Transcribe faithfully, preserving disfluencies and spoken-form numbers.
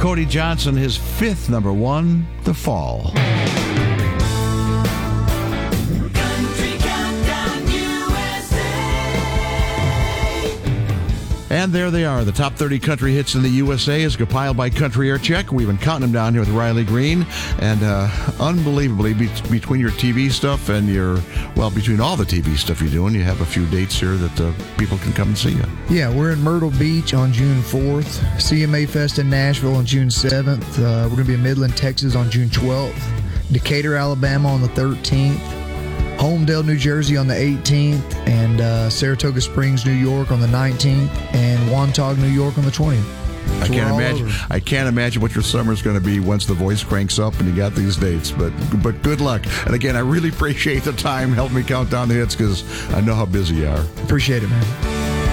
Cody Johnson, his fifth number one, The Fall. And there they are, the top thirty country hits in the U S A is compiled by Country Air Check. We've been counting them down here with Riley Green. And uh, unbelievably, be- between your T V stuff and your, well, between all the T V stuff you're doing, you have a few dates here that uh, people can come and see you. Yeah, we're in Myrtle Beach on June fourth, C M A Fest in Nashville on June seventh. Uh, we're going to be in Midland, Texas on June twelfth, Decatur, Alabama on the thirteenth, Holmdel, New Jersey on the eighteenth, and uh, Saratoga Springs, New York on the nineteenth, and Wantagh, New York on the twentieth. I So can't we're all imagine. over. I can't imagine what your summer's going to be once the voice cranks up and you got these dates. But but good luck. And again, I really appreciate the time helping me count down the hits because I know how busy you are. Appreciate it, man.